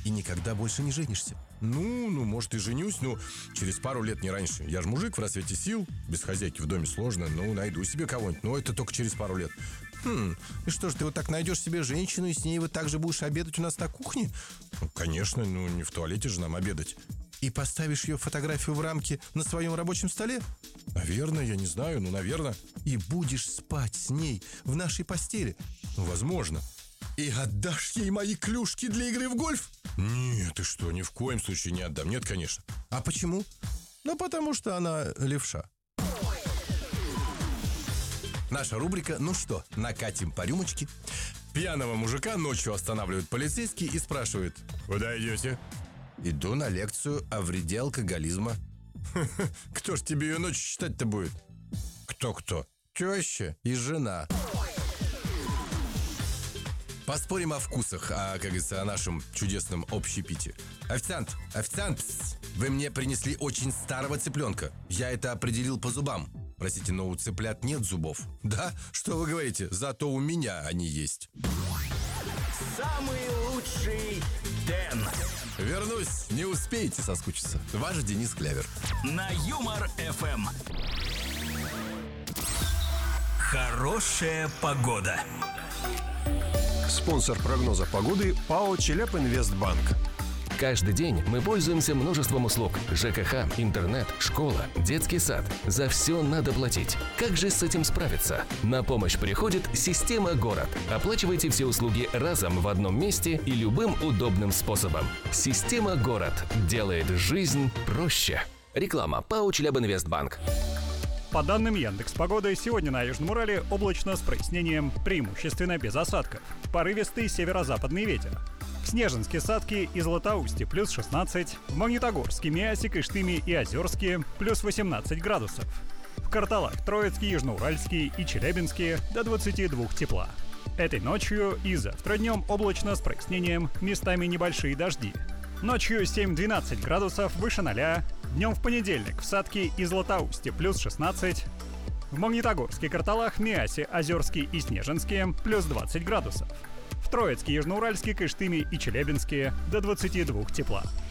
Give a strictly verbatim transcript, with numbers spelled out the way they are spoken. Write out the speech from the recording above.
и никогда больше не женишься. Ну, ну, может и женюсь, но через пару лет, не раньше. Я же мужик в расцвете сил, без хозяйки в доме сложно. Ну, найду себе кого-нибудь, но это только через пару лет. Хм, и что ж, ты вот так найдешь себе женщину, и с ней вот так же будешь обедать у нас на кухне? Ну, конечно, ну не в туалете же нам обедать. И поставишь ее фотографию в рамке на своем рабочем столе? Наверное, я не знаю, ну, наверное. И будешь спать с ней в нашей постели? Ну, возможно. И отдашь ей мои клюшки для игры в гольф? Нет, ты что, ни в коем случае не отдам. Нет, конечно. А почему? Ну, потому что она левша. Наша рубрика «Ну что, накатим по рюмочке?» Пьяного мужика ночью останавливает полицейский и спрашивает: «Куда идете?» «Иду на лекцию о вреде алкоголизма». Кто ж тебе ее ночью читать-то будет? Кто-кто? Теща и жена. Поспорим о вкусах, а, как говорится, о нашем чудесном общепите. Официант, официант, вы мне принесли очень старого цыпленка. Я это определил по зубам. Простите, но у цыплят нет зубов. Да? Что вы говорите? Зато у меня они есть. Самый лучший Дэн. Вернусь, не успеете соскучиться. Ваш Денис Клявер. На Юмор эф эм. Хорошая погода. Спонсор прогноза погоды ПАО «Челябинвестбанк». Каждый день мы пользуемся множеством услуг. ЖКХ, интернет, школа, детский сад. За все надо платить. Как же с этим справиться? На помощь приходит система «Город». Оплачивайте все услуги разом в одном месте и любым удобным способом. Система «Город» делает жизнь проще. Реклама. ПАО «Челябинвестбанк». По данным Яндекс.Погоды, сегодня на Южном Урале облачно с прояснением, преимущественно без осадков. Порывистый северо-западный ветер. В Снежинске, Садке и Златоусте плюс шестнадцать, в Магнитогорске, Миасе, Кыштыме и Озерске плюс восемнадцать градусов. В Карталах, Троицке, Южноуральске и Челябинске до двадцати двух тепла. Этой ночью и завтра днем облачно с прояснением, местами небольшие дожди. Ночью семь-двенадцать градусов выше ноля. Днем в понедельник в Садке и Златоусте плюс шестнадцать. В Магнитогорске, Карталах, Миасе, Озерске и Снежинске плюс двадцать градусов. В Троицке, Южноуральске, Кыштыме и Челябинске до двадцати двух тепла.